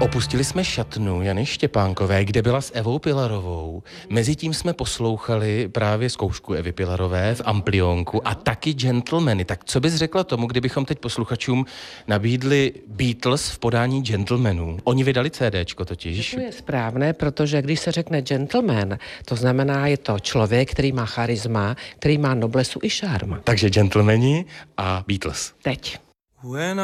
Opustili jsme šatnu Jany Štěpánkové, kde byla s Evou Pilarovou. Mezitím jsme poslouchali právě zkoušku Evy Pilarové v Amplionku a taky Gentlemany. Tak co bys řekla tomu, kdybychom teď posluchačům nabídli Beatles v podání Gentlemanů? Oni vydali CDčko totiž. To je správné, protože když se řekne gentleman, to znamená, je to člověk, který má charisma, který má noblesu i šarm. Takže Gentlemani a Beatles. Teď.